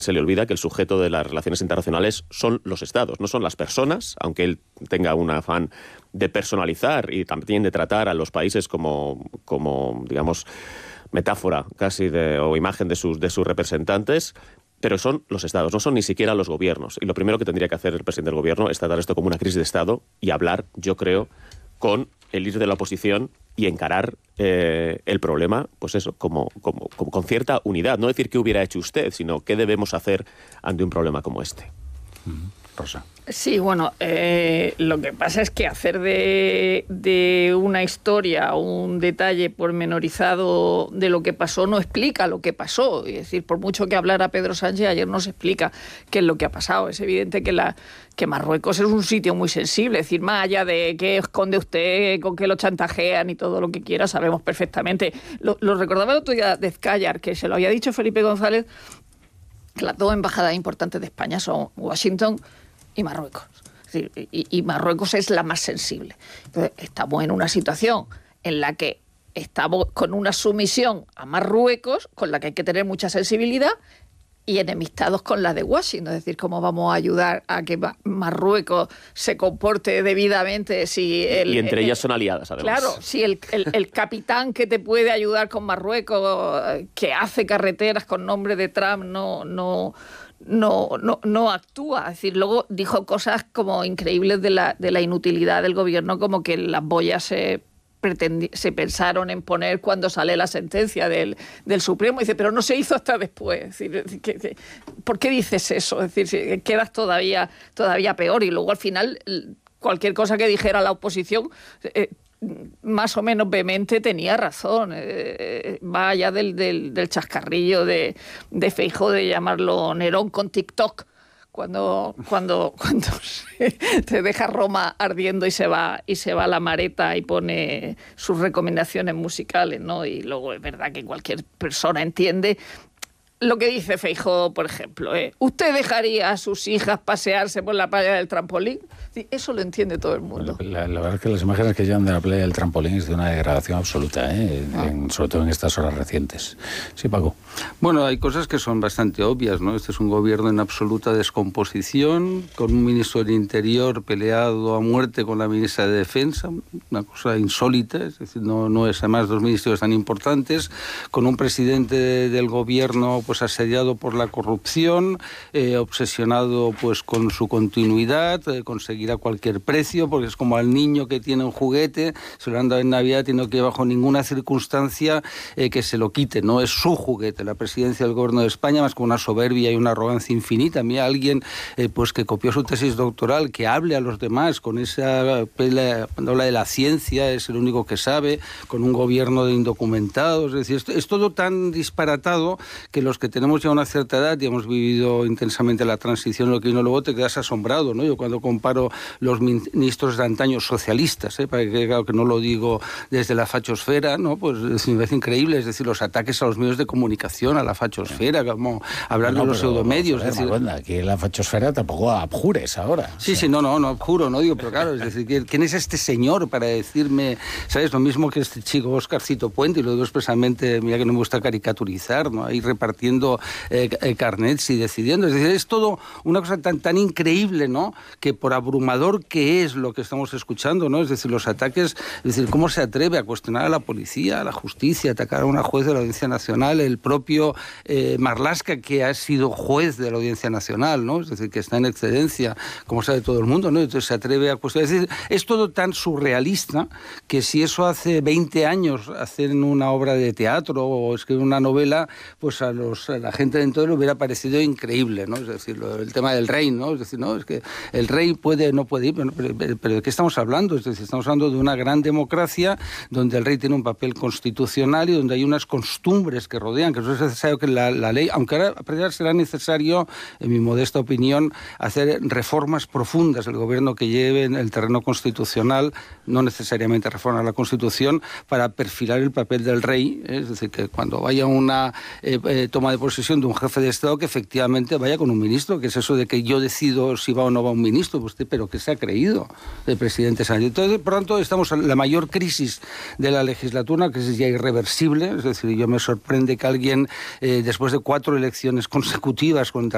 se le olvida que el sujeto de las relaciones internacionales son los estados, no son las personas, aunque él tenga un afán de personalizar y también de tratar a los países como digamos, metáfora casi o imagen de sus representantes, pero son los estados, no son ni siquiera los gobiernos. Y lo primero que tendría que hacer el presidente del gobierno es tratar esto como una crisis de Estado y hablar, yo creo, con el líder de la oposición y encarar el problema, pues eso, con cierta unidad. No decir qué hubiera hecho usted, sino qué debemos hacer ante un problema como este. Rosa. Sí, bueno, lo que pasa es que hacer de una historia un detalle pormenorizado de lo que pasó no explica lo que pasó. Es decir, por mucho que hablara Pedro Sánchez, ayer no se explica qué es lo que ha pasado. Es evidente que Marruecos es un sitio muy sensible. Es decir, más allá de qué esconde usted, con qué lo chantajean y todo lo que quiera, sabemos perfectamente. Lo recordaba el otro día de Zcayar, que se lo había dicho Felipe González, que las dos embajadas importantes de España son Washington y Marruecos. Es decir, y Marruecos es la más sensible. Entonces, estamos en una situación en la que estamos con una sumisión a Marruecos, con la que hay que tener mucha sensibilidad, y enemistados con la de Washington. Es decir, ¿cómo vamos a ayudar a que Marruecos se comporte debidamente si y entre ellas son aliadas, además. Claro, si el capitán que te puede ayudar con Marruecos, que hace carreteras con nombre de Trump, no actúa. Es decir, luego dijo cosas como increíbles de la inutilidad del gobierno, como que las boyas se pensaron en poner cuando sale la sentencia del Supremo. Dice, pero no se hizo hasta después. Es decir, ¿por qué dices eso? Es decir, quedas todavía peor. Y luego al final cualquier cosa que dijera la oposición más o menos vehemente tenía razón. Va allá del chascarrillo de Feijóo de llamarlo Nerón con TikTok. Cuando se deja Roma ardiendo y se va a la Mareta y pone sus recomendaciones musicales, ¿no? Y luego es verdad que cualquier persona entiende lo que dice Feijóo, por ejemplo. ¿Usted dejaría a sus hijas pasearse por la playa del trampolín? Sí, eso lo entiende todo el mundo. La verdad es que las imágenes que llevan de la playa del trampolín es de una degradación absoluta, sobre todo en estas horas recientes. Sí, Paco. Bueno, hay cosas que son bastante obvias, ¿no? Este es un gobierno en absoluta descomposición, con un ministro del Interior peleado a muerte con la ministra de Defensa, una cosa insólita, es decir, no es además dos ministerios tan importantes, con un presidente del gobierno pues asediado por la corrupción, obsesionado pues con su continuidad, conseguir a cualquier precio, porque es como al niño que tiene un juguete, se lo han dado en Navidad y no quiere bajo ninguna circunstancia que se lo quite, no es su juguete. La presidencia del gobierno de España, más con una soberbia y una arrogancia infinita. A mí alguien pues que copió su tesis doctoral, que hable a los demás con esa cuando habla de la ciencia, es el único que sabe, con un gobierno de indocumentados. Es decir, es todo tan disparatado que los que tenemos ya una cierta edad y hemos vivido intensamente la transición, lo que uno luego te quedas asombrado, ¿no? Yo cuando comparo los ministros de antaño socialistas, para que claro que no lo digo desde la fachosfera, ¿no? Pues me parece increíble, es decir, los ataques a los medios de comunicación, a la fachosfera, como hablar de los pseudomedios. Es decir, aquí en la fachosfera tampoco abjures ahora. Sí, no abjuro, no digo, pero claro, es decir, ¿quién es este señor para decirme, ¿sabes? Lo mismo que este chico Oscarcito Puente, y lo digo expresamente, mira que no me gusta caricaturizar, ¿no? Ahí repartiendo carnets y decidiendo. Es decir, es todo una cosa tan increíble, ¿no? Que por abrumador que es lo que estamos escuchando, ¿no? Es decir, los ataques, es decir, ¿cómo se atreve a cuestionar a la policía, a la justicia, a atacar a una juez de la Audiencia Nacional, el propio Marlaska, que ha sido juez de la Audiencia Nacional, ¿no? Es decir, que está en excedencia, como sabe todo el mundo, ¿no? Entonces se atreve a cuestionar. Es decir, es todo tan surrealista que si eso hace 20 años hacen una obra de teatro o escriben una novela, pues a la gente de entonces le hubiera parecido increíble, ¿no? Es decir, el tema del rey, ¿no? Es decir, no, es que el rey no puede ir, pero ¿de qué estamos hablando? Es decir, estamos hablando de una gran democracia donde el rey tiene un papel constitucional y donde hay unas costumbres que rodean, que no es necesario que la ley, aunque ahora será necesario, en mi modesta opinión, hacer reformas profundas del gobierno que lleve en el terreno constitucional, no necesariamente reformar la Constitución, para perfilar el papel del rey, es decir, que cuando vaya una toma de posesión de un jefe de Estado, que efectivamente vaya con un ministro, que es eso de que yo decido si va o no va un ministro, pues, pero ¿qué se ha creído el presidente Sánchez? Entonces, por tanto, estamos en la mayor crisis de la legislatura, una crisis ya irreversible, es decir, yo me sorprende que alguien, después de 4 elecciones consecutivas con